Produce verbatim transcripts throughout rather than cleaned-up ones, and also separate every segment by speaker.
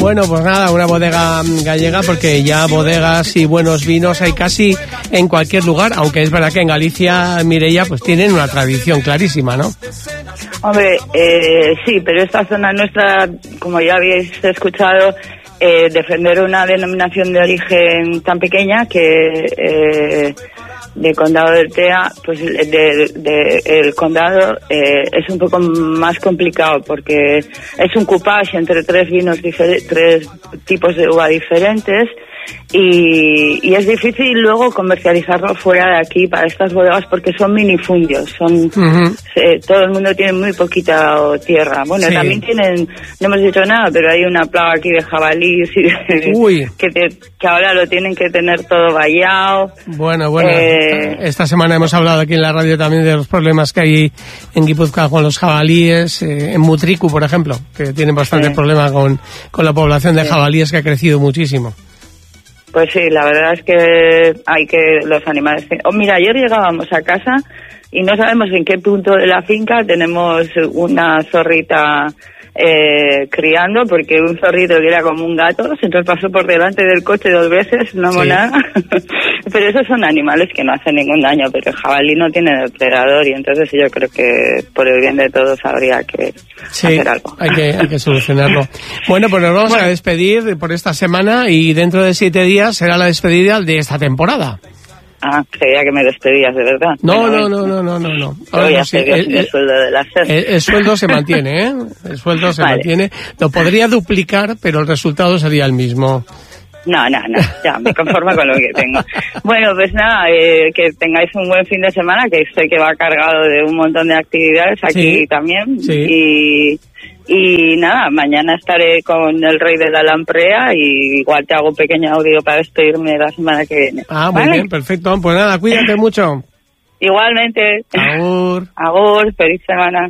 Speaker 1: Bueno, pues nada, una bodega gallega, porque ya bodegas y buenos vinos hay casi en cualquier lugar, aunque es verdad que en Galicia, Mireia, pues tienen una tradición clarísima, ¿no?
Speaker 2: Hombre, eh, sí, pero esta zona nuestra, como ya habéis escuchado, eh, defender una denominación de origen tan pequeña que... Eh, de Condado del Tea, pues de, de, el condado eh, es un poco más complicado porque es un coupage entre tres vinos diferentes, tres tipos de uva diferentes, y, y es difícil luego comercializarlo fuera de aquí para estas bodegas porque son minifundios, son uh-huh. eh, todo el mundo tiene muy poquita tierra. Bueno, sí. También tienen, no hemos dicho nada, pero hay una plaga aquí de jabalíes y de,
Speaker 1: Uy.
Speaker 2: Que, te, que ahora lo tienen que tener todo vallado.
Speaker 1: Bueno, bueno, eh, esta semana hemos hablado aquí en la radio también de los problemas que hay en Guipúzcoa con los jabalíes, eh, en Mutriku, por ejemplo, que tienen bastante sí. problema con, con la población de sí. jabalíes, que ha crecido muchísimo.
Speaker 2: Pues sí, la verdad es que hay que los animales... Oh, mira, ayer llegábamos a casa y no sabemos en qué punto de la finca tenemos una zorrita eh, criando, porque un zorrito que era como un gato se nos pasó por delante del coche dos veces, una
Speaker 1: sí.
Speaker 2: monada. Pero esos son animales que no hacen ningún daño, pero el jabalí no tiene depredador y entonces yo creo que por el bien de todos habría que
Speaker 1: sí,
Speaker 2: hacer algo.
Speaker 1: Hay que, hay que solucionarlo. Bueno, pues nos vamos bueno. a despedir por esta semana y dentro de siete días será la despedida de esta temporada.
Speaker 2: Ah, creía que me despedías, de verdad.
Speaker 1: No, bueno, no, no, no, no, no, no.
Speaker 2: Ahora no, sí, el, el, el sueldo de la
Speaker 1: el, el sueldo se mantiene, ¿eh? El sueldo se vale. mantiene. Lo podría duplicar, pero el resultado sería el mismo.
Speaker 2: No, no, no, ya me conformo con lo que tengo. Bueno, pues nada, eh, que tengáis un buen fin de semana, que sé que va cargado de un montón de actividades aquí sí, también.
Speaker 1: Sí.
Speaker 2: Y, y nada, mañana estaré con el rey de la lamprea y igual te hago un pequeño audio para despedirme la semana que viene.
Speaker 1: Ah, muy ¿vale? bien, perfecto. Pues nada, cuídate mucho.
Speaker 2: Igualmente.
Speaker 1: Agur.
Speaker 2: Agur, feliz semana.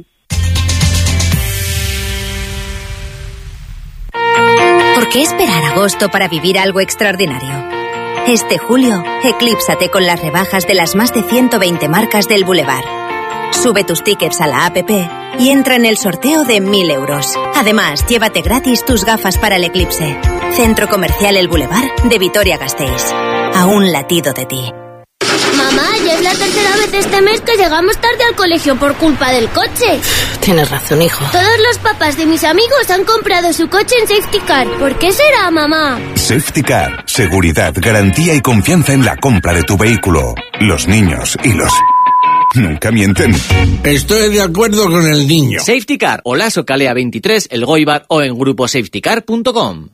Speaker 3: ¿Por qué esperar agosto para vivir algo extraordinario? Este julio, eclípsate con las rebajas de las más de ciento veinte marcas del Boulevard. Sube tus tickets a la app y entra en el sorteo de mil euros. Además, llévate gratis tus gafas para el eclipse. Centro Comercial El Boulevard de Vitoria-Gasteiz. A un latido de ti.
Speaker 4: Mamá, ya es la tercera vez este mes que llegamos tarde al colegio por culpa del coche.
Speaker 5: Tienes razón, hijo.
Speaker 4: Todos los papás de mis amigos han comprado su coche en Safety Car. ¿Por qué será, mamá?
Speaker 6: Safety Car. Seguridad, garantía y confianza en la compra de tu vehículo. Los niños y los... nunca mienten.
Speaker 7: Estoy de acuerdo con el niño.
Speaker 8: Safety Car, Olaso Calea veintitrés, El Goibar o en grupo safety car punto com.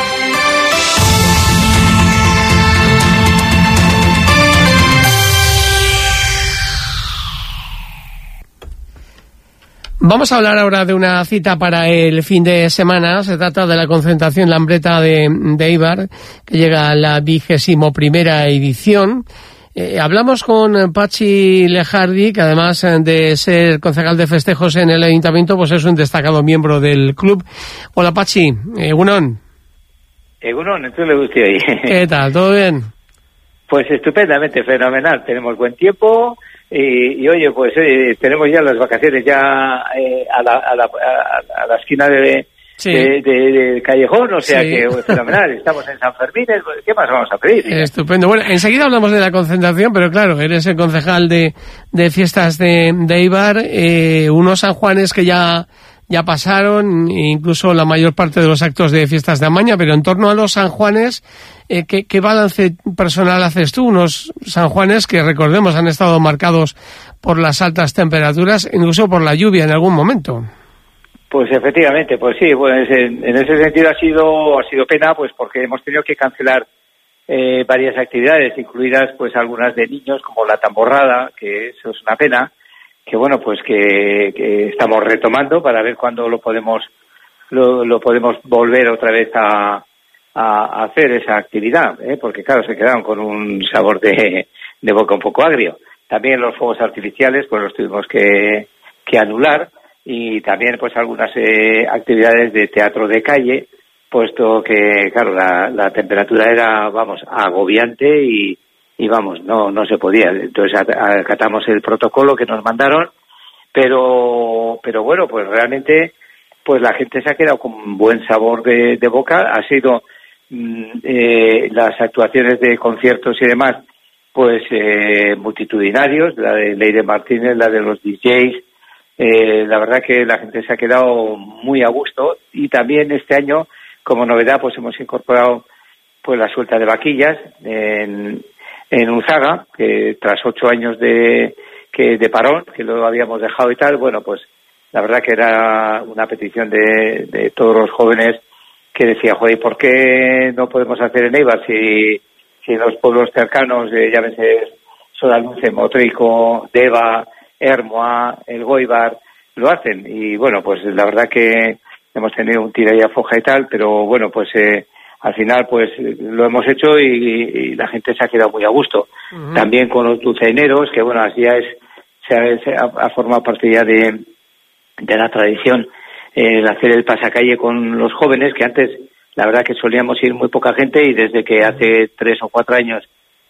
Speaker 1: Vamos a hablar ahora de una cita para el fin de semana. Se trata de la concentración Lambreta de, de Eibar, que llega a la vigésimo primera edición. Eh, hablamos con Pachi Lejardi, que además de ser concejal de festejos en el Ayuntamiento, pues es un destacado miembro del club. Hola, Pachi. Egunon.
Speaker 9: Egunon, entonces le guste ahí.
Speaker 1: ¿Qué tal? ¿Todo bien?
Speaker 9: Pues estupendamente, fenomenal. Tenemos buen tiempo. Y, y oye, pues eh, tenemos ya las vacaciones ya eh, a, la, a, la, a, a la esquina de, sí. de, de, de Callejón, o sea sí. que oh, fenomenal. Estamos en San Fermín, ¿qué más vamos a pedir?
Speaker 1: Estupendo. Bueno, enseguida hablamos de la concentración, pero claro, eres el concejal de, de fiestas de, de Eibar, eh, unos San Juanes que ya... ya pasaron, incluso la mayor parte de los actos de fiestas de Amaña, pero en torno a los San Juanes, eh, ¿qué, ¿qué balance personal haces tú? Unos San Juanes que, recordemos, han estado marcados por las altas temperaturas, incluso por la lluvia en algún momento.
Speaker 9: Pues efectivamente, pues sí, pues en, en ese sentido ha sido ha sido pena, pues porque hemos tenido que cancelar eh, varias actividades, incluidas pues algunas de niños, como la tamborrada, que eso es una pena, que bueno, pues que, que estamos retomando para ver cuándo lo podemos lo, lo podemos volver otra vez a, a hacer esa actividad, ¿eh? Porque claro, se quedaron con un sabor de, de boca un poco agrio. También los fuegos artificiales pues los tuvimos que, que anular, y también pues algunas eh, actividades de teatro de calle, puesto que claro, la, la temperatura era, vamos, agobiante y y vamos, no no se podía. Entonces acatamos el protocolo que nos mandaron, pero pero bueno, pues realmente pues la gente se ha quedado con buen sabor de, de boca. Ha sido mm, eh, las actuaciones de conciertos y demás, pues eh, multitudinarios, la de Leire Martínez, la de los D Js. Eh, la verdad que la gente se ha quedado muy a gusto, y también este año, como novedad, pues hemos incorporado pues la suelta de vaquillas en, en Unzaga, que tras ocho años de que de parón, que lo habíamos dejado y tal, bueno, pues la verdad que era una petición de, de todos los jóvenes que decía, joder, ¿por qué no podemos hacer en Eibar si, si en los pueblos cercanos, eh, llámese Solalunce, Motrico, Deva, Hermoa, el Goibar, lo hacen? Y bueno, pues la verdad que hemos tenido un tira y afloja y tal, pero bueno, pues eh, al final pues lo hemos hecho y, y la gente se ha quedado muy a gusto. Uh-huh. También con los dulceineros, que bueno, así ya es, se ha, se ha, ha formado parte ya de, de la tradición eh, el hacer el pasacalle con los jóvenes, que antes la verdad que solíamos ir muy poca gente, y desde que hace tres o cuatro años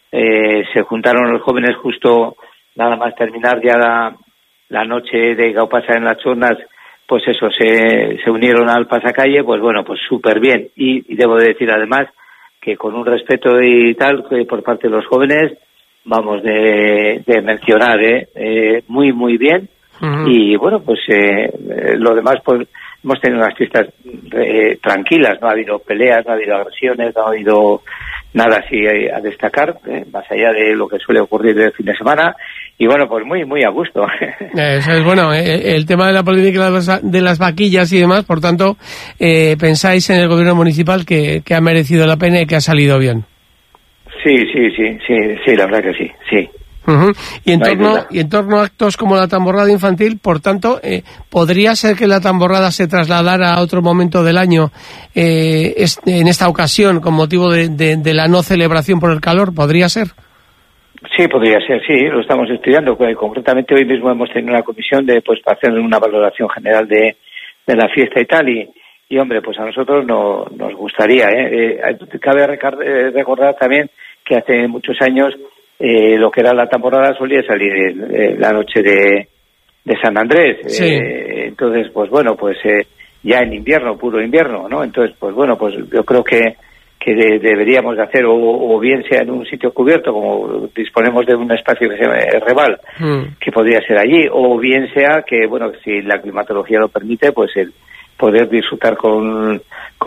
Speaker 9: eh, se juntaron los jóvenes justo nada más terminar ya la, la noche de Gaupasa en las Chornas, pues eso, se, se unieron al pasacalle, pues bueno, pues súper bien. Y, y debo de decir además que con un respeto y tal, que por parte de los jóvenes, vamos, de, de mencionar, ¿eh? eh muy, muy bien. Uh-huh. Y bueno, pues eh, lo demás, pues hemos tenido unas fiestas eh, tranquilas, no ha habido peleas, no ha habido agresiones, no ha habido nada así a destacar, eh, más allá de lo que suele ocurrir el fin de semana. Y bueno, pues muy, muy a gusto.
Speaker 1: Eso es bueno, eh, el tema de la polémica de las vaquillas y demás, por tanto, eh, pensáis en el gobierno municipal que, que ha merecido la pena y que ha salido bien.
Speaker 9: Sí, sí, sí, sí, sí, la verdad que sí, sí.
Speaker 1: Uh-huh. Y en, no torno, y en torno a actos como la tamborrada infantil, por tanto, eh, ¿podría ser que la tamborrada se trasladara a otro momento del año eh, este, en esta ocasión con motivo de, de, de la no celebración por el calor? ¿Podría ser?
Speaker 9: Sí, podría ser, sí, lo estamos estudiando. Concretamente hoy mismo hemos tenido una comisión de pues para hacer una valoración general de, de la fiesta y tal, y, y hombre, pues a nosotros no, nos gustaría. ¿eh? Eh, cabe recordar también que hace muchos años eh, lo que era la temporada solía salir eh, la noche de, de San Andrés. Sí. Eh, entonces, pues bueno, pues eh, ya en invierno, puro invierno, ¿no? Entonces, pues bueno, pues yo creo que que de, deberíamos de hacer, o, o bien sea en un sitio cubierto, como disponemos de un espacio que se llama Reval, mm. que podría ser allí, o bien sea que, bueno, si la climatología lo permite, pues el poder disfrutar con,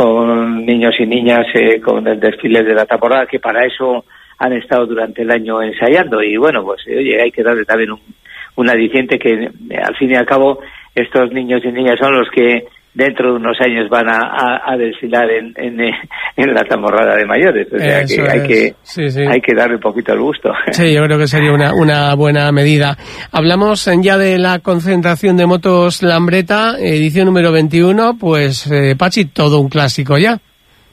Speaker 9: con niños y niñas eh, con el desfile de la temporada, que para eso han estado durante el año ensayando. Y bueno, pues oye, hay que darle también un, un aliciente que al fin y al cabo estos niños y niñas son los que dentro de unos años van a, a, a desfilar en, en, en la tamborrada de mayores. O sea, Eso que hay es. que sí, sí. hay que darle un poquito el gusto.
Speaker 1: Sí, yo creo que sería una, una buena medida. Hablamos ya de la concentración de motos Lambreta, edición número veintiuno, pues eh, Pachi, todo un clásico ya.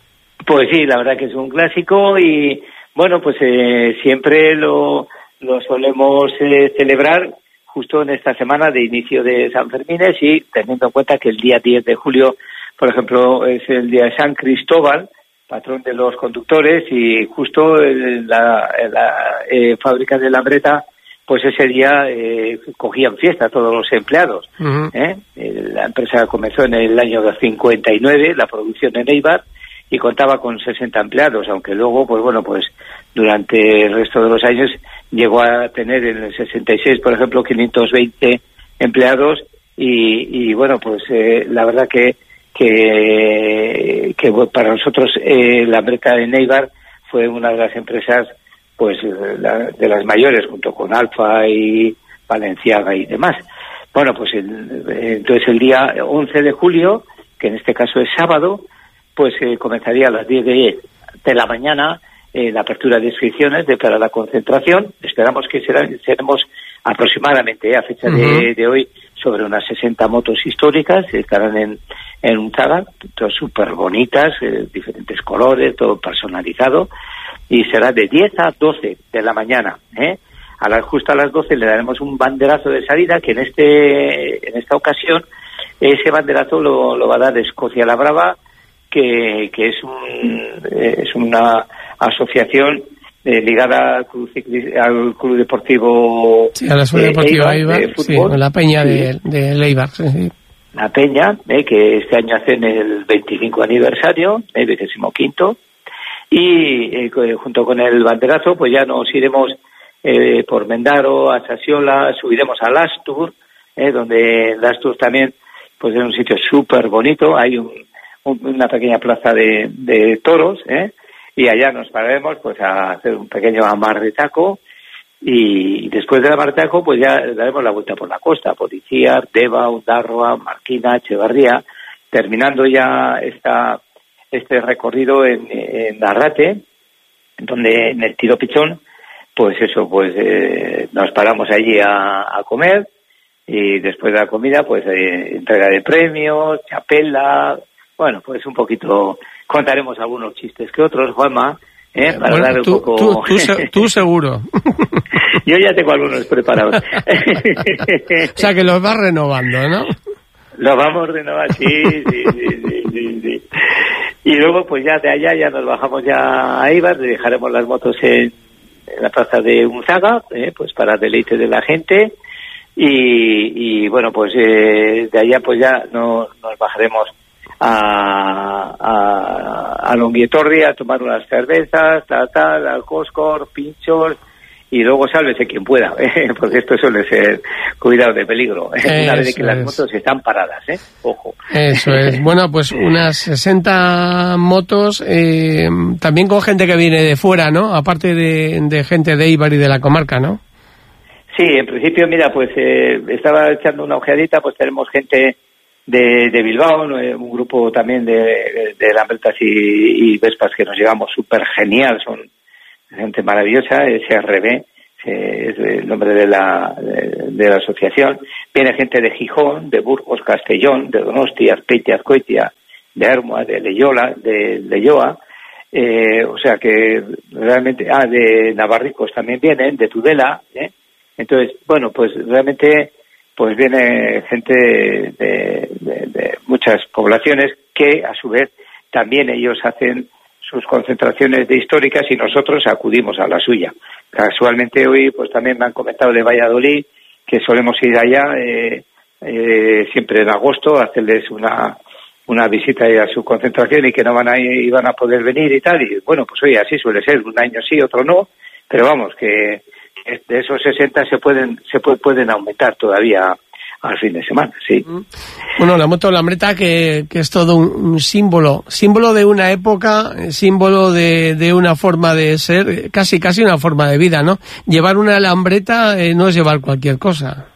Speaker 9: Pues sí, la verdad que es un clásico y bueno, pues eh, siempre lo, lo solemos eh, celebrar justo en esta semana de inicio de San Fermines, y teniendo en cuenta que el día diez de julio, por ejemplo, es el día de San Cristóbal, patrón de los conductores, y justo en la, en la eh, fábrica de Lambreta, pues ese día eh, cogían fiesta todos los empleados. Uh-huh. ¿eh? La empresa comenzó en el año cincuenta y nueve, la producción en Eibar, y contaba con sesenta empleados, aunque luego, pues bueno, pues durante el resto de los años llegó a tener en el sesenta y seis, por ejemplo, quinientos veinte empleados, y, y bueno, pues eh, la verdad que que, que para nosotros eh, la Lambreta de Eibar fue una de las empresas pues la, de las mayores, junto con Alfa y Valenciaga y demás. Bueno, pues el, entonces el día once de julio, que en este caso es sábado, pues eh, comenzaría a las diez de, de la mañana eh, la apertura de inscripciones de, para la concentración. Esperamos que será, seremos aproximadamente eh, a fecha uh-huh. de, de hoy sobre unas sesenta motos históricas que estarán en, en un Zaga, todas súper bonitas, eh, diferentes colores, todo personalizado, y será de diez a doce de la mañana. ¿eh? A las, justo a las doce le daremos un banderazo de salida, que en este en esta ocasión ese banderazo lo, lo va a dar Escocia la Brava, que, que es, un, es una asociación eh, ligada al club, al club deportivo
Speaker 1: sí, a la Escuela Deportiva Eibar, de sí, con la peña sí. de, de Eibar. Sí, sí.
Speaker 9: la peña, eh, que este año hacen el veinticinco aniversario, el vigésimo quinto, y eh, junto con el banderazo pues ya nos iremos eh, por Mendaro, a Sasiola, subiremos a Lastur, eh, donde Lastur también pues es un sitio súper bonito, hay un, un, una pequeña plaza de, de toros, eh, y allá nos pararemos pues a hacer un pequeño amarretaco, y después del amarretaco pues ya daremos la vuelta por la costa, por Itziar, Deva, Ondarroa, Marquina, Echevarría, terminando ya esta este recorrido en, en Arrate, donde en el Tiro Pichón, pues eso, pues eh, nos paramos allí a, a comer, y después de la comida pues eh, entrega de premios, chapela, bueno, pues un poquito, contaremos algunos chistes que otros, Juanma, ¿eh? Para
Speaker 1: bueno,
Speaker 9: dar un
Speaker 1: tú,
Speaker 9: poco...
Speaker 1: Tú, tú, tú seguro.
Speaker 9: Yo ya tengo algunos preparados.
Speaker 1: O sea que los vas renovando, ¿no?
Speaker 9: Los vamos renovando, sí, sí, sí, sí, sí, sí. Y luego pues ya de allá ya nos bajamos ya a Eibar, dejaremos las motos en, en la plaza de Unzaga, eh, pues para deleite de la gente, y, y bueno, pues eh, de allá pues ya no, nos bajaremos a, a, a Longuietorri a tomar unas cervezas, tal, tal, al Coscor, pinchos, y luego sálvese quien pueda, ¿eh? Porque esto suele ser cuidado de peligro, ¿eh? Una vez que las motos están paradas, ¿eh? Ojo.
Speaker 1: Eso es. Bueno, pues unas sesenta motos, eh, también con gente que viene de fuera, ¿no? Aparte de, de gente de Eibar y de la comarca, ¿no?
Speaker 9: Sí, en principio, mira, pues eh, estaba echando una ojeadita, pues tenemos gente de, de Bilbao, ¿no? Un grupo también de, de, de Lambretas y, y Vespas que nos llevamos súper genial, son gente maravillosa, S R B, es el nombre de la, de, de la asociación. Viene gente de Gijón, de Burgos, Castellón, de Donosti, Azpeitia, Azcoitia, de Ermua, de Leyola, de Leyoa, eh, o sea que realmente, ah, de Navarricos también vienen, de Tudela, ¿eh? Entonces, bueno, pues realmente pues viene gente de, de, de muchas poblaciones que a su vez también ellos hacen sus concentraciones de históricas y nosotros acudimos a la suya. Casualmente hoy pues también me han comentado de Valladolid que solemos ir allá eh, eh, siempre en agosto a hacerles una una visita a su concentración y que no van a ir, iban a poder venir y tal, y bueno, pues oye, así suele ser, un año sí, otro no, pero vamos, que de esos sesenta se pueden se puede, pueden aumentar todavía al fin de semana, sí.
Speaker 1: Bueno, la moto Lambreta que, que es todo un, un símbolo, símbolo de una época, símbolo de, de una forma de ser, casi casi una forma de vida, ¿no? Llevar una Lambreta eh, no es llevar cualquier cosa.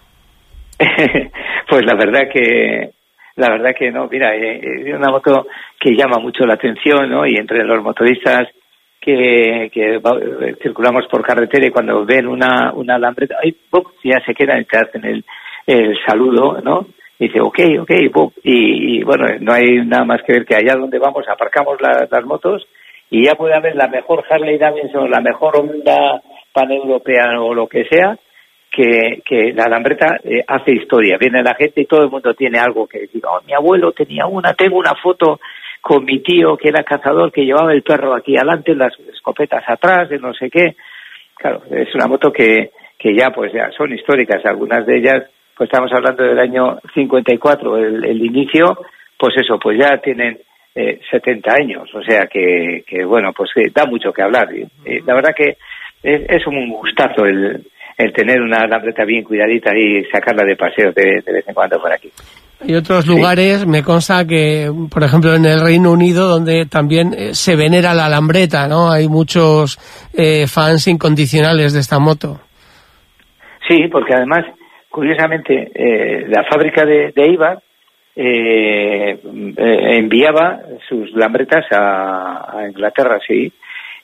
Speaker 9: Pues la verdad que la verdad que no, mira, es eh, una moto que llama mucho la atención, ¿no? Y entre los motoristas que, que va, circulamos por carretera y cuando ven una, una Lambreta, ay, ¡pum!, ya se quedan y te hacen el el saludo, ¿no? Y dice, ok, ok, pum. Y, y bueno, no hay nada más que ver que allá donde vamos aparcamos la, las motos y ya puede haber la mejor Harley Davidson, la mejor Honda paneuropea o lo que sea, que, que la Lambreta eh, hace historia. Viene la gente y todo el mundo tiene algo que diga, oh, mi abuelo tenía una, tengo una foto con mi tío que era cazador, que llevaba el perro aquí adelante, las escopetas atrás, de no sé qué. Claro, es una moto que, que ya pues ya son históricas, algunas de ellas pues estamos hablando del año cincuenta y cuatro, el, el inicio, pues eso, pues ya tienen eh, setenta años, o sea que, que bueno, pues eh, da mucho que hablar. Y, eh, la verdad que es, es un gustazo el, el tener una Lambreta bien cuidadita y sacarla de paseo de, de vez en cuando por aquí.
Speaker 1: Hay otros lugares, sí. Me consta que, por ejemplo, en el Reino Unido, donde también eh, se venera la Lambreta, ¿no? Hay muchos eh, fans incondicionales de esta moto.
Speaker 9: Sí, porque además, curiosamente, eh, la fábrica de, de Eibar eh, eh, enviaba sus Lambretas a, a Inglaterra, sí,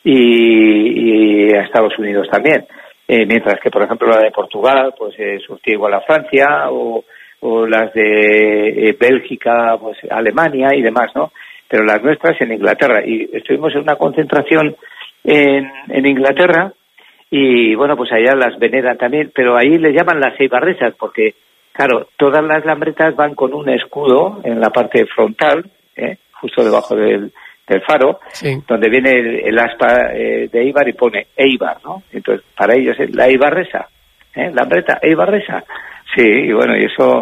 Speaker 9: y, y a Estados Unidos también. Eh, mientras que, por ejemplo, la de Portugal, pues eh, surtía igual a Francia, o, o las de eh, Bélgica, pues Alemania y demás, ¿no? Pero las nuestras en Inglaterra. Y estuvimos en una concentración en, en Inglaterra, y bueno, pues allá las veneran también, pero ahí les llaman las eibarresas, porque, claro, todas las Lambretas van con un escudo en la parte frontal, ¿eh? Justo debajo del, del faro, sí, donde viene el, el aspa eh, de Eibar y pone Eibar, ¿no? Entonces, para ellos es la eibarresa, ¿eh? Lambreta, eibarresa. Sí, y bueno, y eso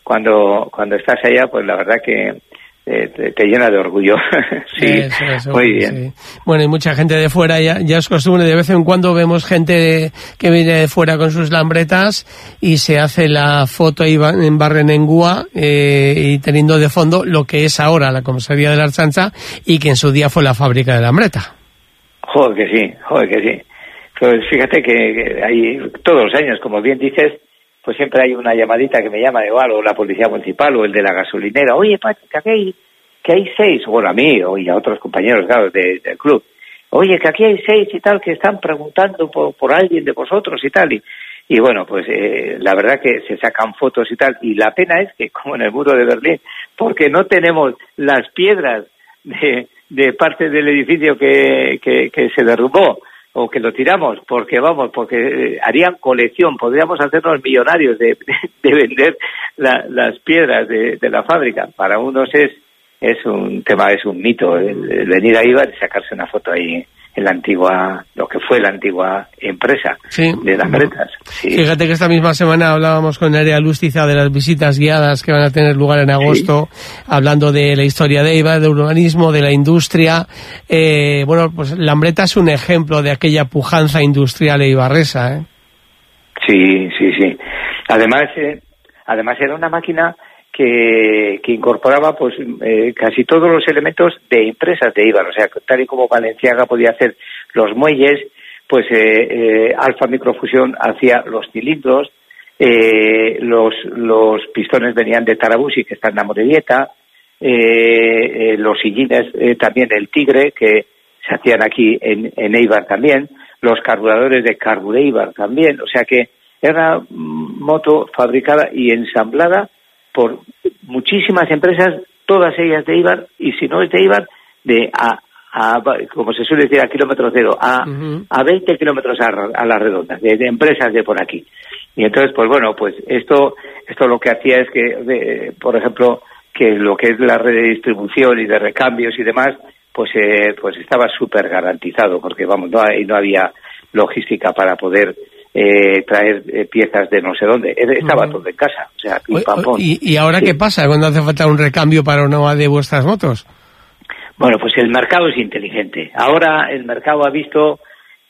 Speaker 9: cuando cuando estás allá, pues la verdad que eh, te, te llena de orgullo. Sí, eso, eso, muy bien.
Speaker 1: Sí. Bueno, y mucha gente de fuera, ya, ya es costumbre, de vez en cuando vemos gente de, que viene de fuera con sus lambretas y se hace la foto ahí en Barrenengoa eh, y teniendo de fondo lo que es ahora la comisaría de la Archancha y que en su día fue la fábrica de lambreta.
Speaker 9: Joder que sí, joder que sí. Pues fíjate que, que hay todos los años, como bien dices, pues siempre hay una llamadita que me llama igual, o la policía municipal, o el de la gasolinera. Oye, Pachi, que aquí hay, que hay seis, bueno, a mí, o y a otros compañeros, claro, de, del club. Oye, que aquí hay seis y tal, que están preguntando por, por alguien de vosotros y tal. Y, y bueno, pues eh, la verdad que se sacan fotos y tal. Y la pena es que, como en el muro de Berlín, porque no tenemos las piedras de, de parte del edificio que, que, que se derrumbó, o que lo tiramos, porque vamos, porque harían colección, podríamos hacernos millonarios de, de, de vender la, las piedras de, de la fábrica. Para unos es es un tema, es un mito el, el venir a Eibar y sacarse una foto ahí en la antigua, lo que fue la antigua empresa
Speaker 1: sí.
Speaker 9: de las Lampretas. Sí.
Speaker 1: Fíjate que esta misma semana hablábamos con Nerea Lustiza de las visitas guiadas que van a tener lugar en agosto, sí. hablando de la historia de Eibar, de urbanismo, de la industria. Eh, bueno, pues Lambreta es un ejemplo de aquella pujanza industrial eibarresa, ¿eh?
Speaker 9: Sí, sí, sí. Además, eh, además era una máquina que, que incorporaba pues eh, casi todos los elementos de empresas de Eibar, o sea, tal y como Balenciaga podía hacer los muelles, pues eh, eh, Alfa Microfusión hacía los cilindros, eh, los los pistones venían de Tarabusi, que está en Amorebieta, eh, eh, los sillines eh, también el Tigre, que se hacían aquí en, en Eibar también, los carburadores de Carbureibar también, o sea que era una moto fabricada y ensamblada por muchísimas empresas, todas ellas de Eibar, y si no es de Eibar, de a, a como se suele decir, a kilómetro cero, a, uh-huh. a veinte kilómetros a, a la redonda, de, de empresas de por aquí. Y entonces, pues bueno, pues esto esto lo que hacía es que, de, por ejemplo, que lo que es la red de distribución y de recambios y demás, pues eh, pues estaba súper garantizado, porque vamos, no, no había logística para poder Eh, traer eh, piezas de no sé dónde, estaba uh-huh. todo en casa, o sea, pim, pam, pum.
Speaker 1: ¿Y, y ahora sí. qué pasa cuando hace falta un recambio para una de vuestras motos?
Speaker 9: Bueno, pues el mercado es inteligente. Ahora el mercado ha visto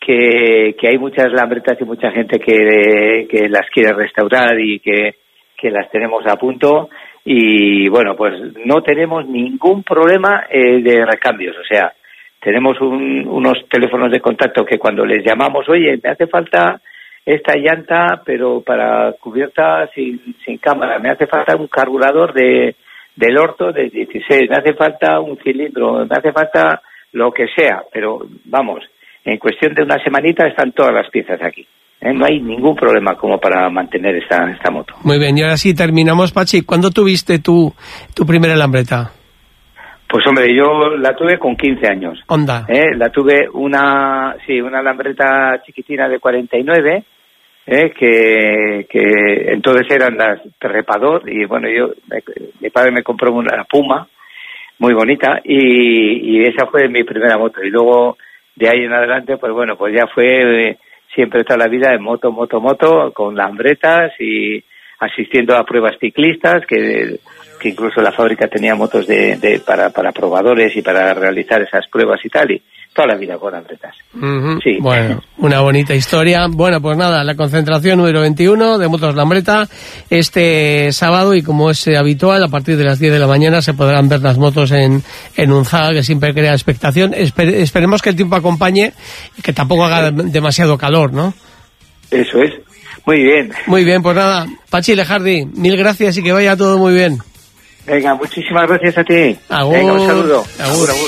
Speaker 9: que, que hay muchas Lambretas y mucha gente que, que las quiere restaurar y que, que las tenemos a punto, y bueno, pues no tenemos ningún problema eh, de recambios, o sea, tenemos un, unos teléfonos de contacto que cuando les llamamos, oye, me hace falta esta llanta, pero para cubierta sin, sin cámara, me hace falta un carburador de del orto de dieciséis, me hace falta un cilindro, me hace falta lo que sea, pero vamos, en cuestión de una semanita están todas las piezas aquí, ¿eh? No hay ningún problema como para mantener esta, esta moto.
Speaker 1: Muy bien, y ahora sí terminamos, Pachi. ¿Cuándo tuviste tu, tu primera Lambreta?
Speaker 9: Pues hombre, yo la tuve con quince años.
Speaker 1: Onda.
Speaker 9: ¿Eh? La tuve una, sí, una Lambreta chiquitina de cuarenta y nueve, ¿eh? que, que entonces eran las Trepador, y bueno, yo, mi padre me compró una Puma, muy bonita, y, y esa fue mi primera moto. Y luego, de ahí en adelante, pues bueno, pues ya fue eh, siempre toda la vida en moto, moto, moto, con Lambretas y asistiendo a pruebas ciclistas, que... que incluso la fábrica tenía motos de, de para, para probadores y para realizar esas pruebas y tal, y toda la vida con Lambretas.
Speaker 1: Uh-huh.
Speaker 9: Sí.
Speaker 1: Bueno, una bonita historia. Bueno, pues nada, la concentración número veintiuno de Motos Lambreta este sábado, y como es habitual, a partir de las diez de la mañana se podrán ver las motos en, en Unzaga, que siempre crea expectación. Esper- esperemos que el tiempo acompañe y que tampoco haga demasiado calor, ¿no?
Speaker 9: Eso es. Muy bien.
Speaker 1: Muy bien, pues nada, Pachi Lejardi, mil gracias y que vaya todo muy bien.
Speaker 9: Venga, muchísimas gracias a ti.
Speaker 1: Agur.
Speaker 9: Venga, un saludo.
Speaker 1: Agur, agur.